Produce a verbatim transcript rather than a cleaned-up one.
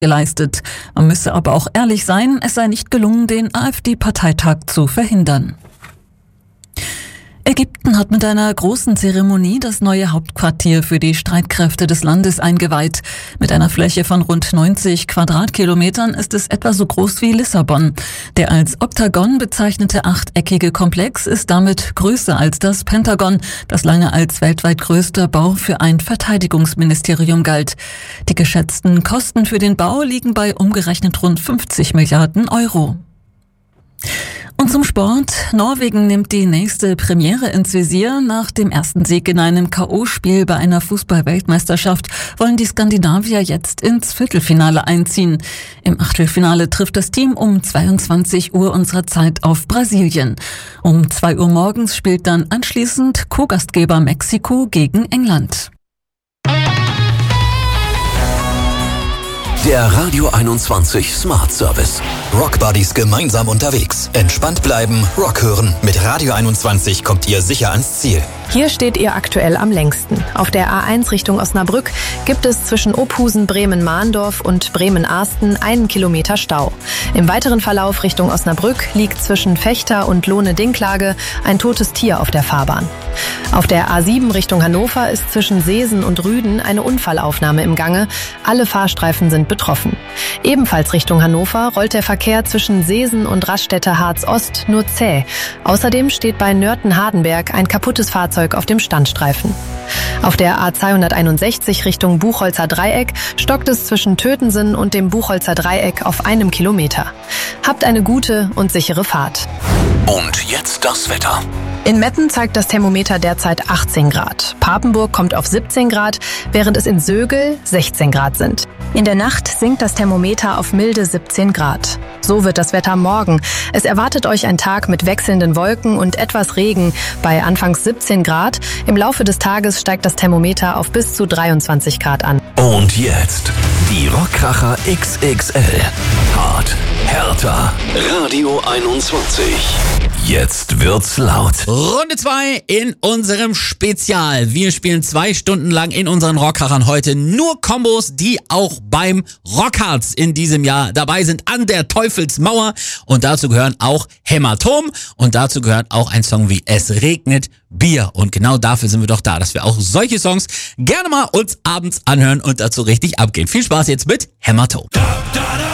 geleistet. Man müsse aber auch ehrlich sein, es sei nicht gelungen, den AfD-Parteitag zu verhindern. Ägypten hat mit einer großen Zeremonie das neue Hauptquartier für die Streitkräfte des Landes eingeweiht. Mit einer Fläche von rund neunzig Quadratkilometern ist es etwa so groß wie Lissabon. Der als Oktagon bezeichnete achteckige Komplex ist damit größer als das Pentagon, das lange als weltweit größter Bau für ein Verteidigungsministerium galt. Die geschätzten Kosten für den Bau liegen bei umgerechnet rund fünfzig Milliarden Euro. Und zum Sport. Norwegen nimmt die nächste Premiere ins Visier. Nach dem ersten Sieg in einem K O-Spiel bei einer Fußball-Weltmeisterschaft wollen die Skandinavier jetzt ins Viertelfinale einziehen. Im Achtelfinale trifft das Team um zweiundzwanzig Uhr unserer Zeit auf Brasilien. Um zwei Uhr morgens spielt dann anschließend Co-Gastgeber Mexiko gegen England. Der Radio einundzwanzig Smart Service. Rock Buddies gemeinsam unterwegs. Entspannt bleiben, Rock hören. Mit Radio einundzwanzig kommt ihr sicher ans Ziel. Hier steht ihr aktuell am längsten. Auf der A eins Richtung Osnabrück gibt es zwischen Ophusen, Bremen-Mahndorf und Bremen-Arsten einen Kilometer Stau. Im weiteren Verlauf Richtung Osnabrück liegt zwischen Fechter und Lohne-Dinklage ein totes Tier auf der Fahrbahn. Auf der A sieben Richtung Hannover ist zwischen Seesen und Rüden eine Unfallaufnahme im Gange. Alle Fahrstreifen sind betroffen. Ebenfalls Richtung Hannover rollt der Verkehr zwischen Seesen und Raststätte Harz-Ost nur zäh. Außerdem steht bei Nörten-Hardenberg ein kaputtes Fahrzeug auf dem Standstreifen. Auf der A zweihunderteinundsechzig Richtung Buchholzer Dreieck stockt es zwischen Tötensen und dem Buchholzer Dreieck auf einem Kilometer. Habt eine gute und sichere Fahrt. Und jetzt das Wetter. In Metten zeigt das Thermometer derzeit achtzehn Grad. Papenburg kommt auf siebzehn Grad, während es in Sögel sechzehn Grad sind. In der Nacht sinkt das Thermometer auf milde siebzehn Grad. So wird das Wetter morgen. Es erwartet euch ein Tag mit wechselnden Wolken und etwas Regen bei anfangs siebzehn Grad. Im Laufe des Tages steigt das Thermometer auf bis zu dreiundzwanzig Grad an. Und jetzt die Rockkracher X X L. Hart, härter. Radio einundzwanzig. Jetzt wird's laut. Runde zwei in unserem Spezial. Wir spielen zwei Stunden lang in unseren Rockkrachern heute nur Kombos, die auch beim Rockharz in diesem Jahr dabei sind, an der Teufelsmauer. Und dazu gehören auch Hämatom und dazu gehört auch ein Song wie Es regnet Bier. Und genau dafür sind wir doch da, dass wir auch solche Songs gerne mal uns abends anhören und dazu richtig abgehen. Viel Spaß jetzt mit Hämatom.